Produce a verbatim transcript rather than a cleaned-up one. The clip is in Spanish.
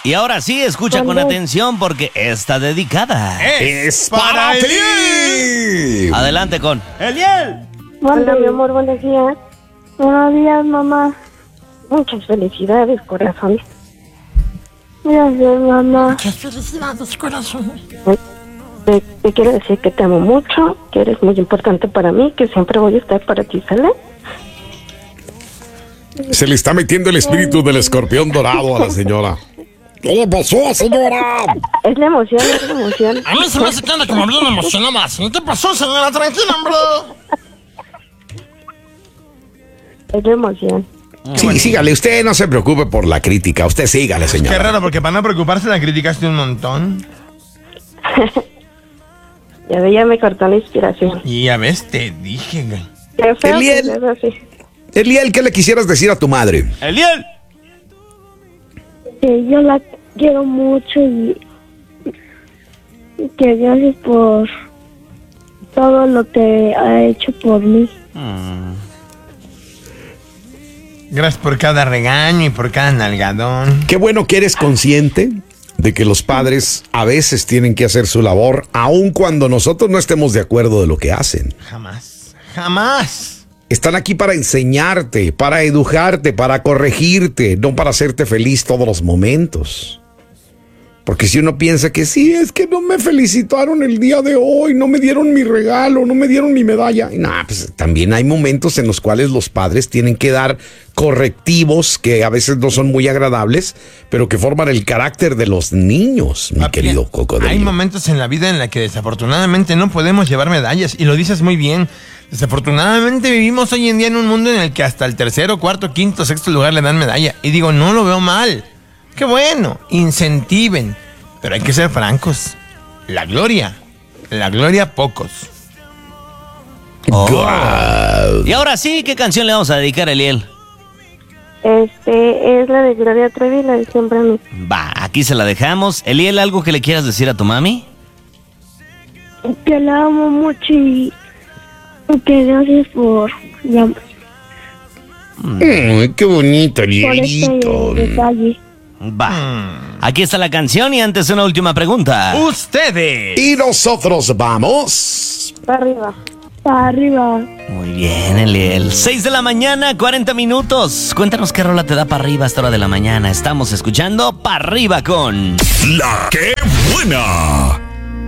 Y ahora sí, escucha con atención porque está dedicada. ¡Es para ti! Adelante con ¡Eliel! Hola, mi amor, buenos días. Buenos días, mamá. Muchas felicidades, corazón. Gracias, mamá. Muchas felicidades, corazón. Te, te quiero decir que te amo mucho, que eres muy importante para mí, que siempre voy a estar para ti, ¿sale? Se le está metiendo el espíritu del escorpión dorado a la señora. ¿Qué le pasó, señora? Es la emoción, es la emoción. A mí se me hace que anda como bien emocionada. ¿Qué pasó, señora? Tranquila, hombre. Es la emoción. Sí, sígale. Usted no se preocupe por la crítica. Usted sígale, señora. Qué raro, porque para no preocuparse la criticaste un montón. Ya ve, ya me cortó la inspiración. Y a ves, te dije, güey. Qué feo que Eliel. seas así. Eliel, ¿qué le quisieras decir a tu madre? Eliel. Que yo la quiero mucho y y que gracias por todo lo que ha hecho por mí. Gracias por cada regaño y por cada nalgadón. Qué bueno que eres consciente de que los padres a veces tienen que hacer su labor, aun cuando nosotros no estemos de acuerdo de lo que hacen. Jamás, jamás. Están aquí para enseñarte, para educarte, para corregirte, no para hacerte feliz todos los momentos. Porque si uno piensa que sí, es que no me felicitaron el día de hoy, no me dieron mi regalo, no me dieron mi medalla. Y nada, pues también hay momentos en los cuales los padres tienen que dar correctivos que a veces no son muy agradables, pero que forman el carácter de los niños, mi Papi, querido Cocodrilo. Hay momentos en la vida en la que desafortunadamente no podemos llevar medallas, y lo dices muy bien. Desafortunadamente vivimos hoy en día en un mundo en el que hasta el tercero, cuarto, quinto, sexto lugar le dan medalla. Y digo, no lo veo mal. Qué bueno, incentiven. Pero hay que ser francos. La gloria, la gloria pocos. Oh. God. Y ahora sí, ¿qué canción le vamos a dedicar a Eliel? Este es la de Gloria Trevi, la de Siempre a mí. Va, aquí se la dejamos. Eliel, ¿algo que le quieras decir a tu mami? Que la amo mucho y que gracias por, ya, Ay, qué bonito, por este Elielito. detalle. Va. Aquí está la canción y antes una última pregunta. Ustedes. Y nosotros vamos. Para arriba. Para arriba. Muy bien, Eliel. seis de la mañana, cuarenta minutos. Cuéntanos qué rola te da para arriba a esta hora de la mañana. Estamos escuchando Pa' Arriba con La que buena.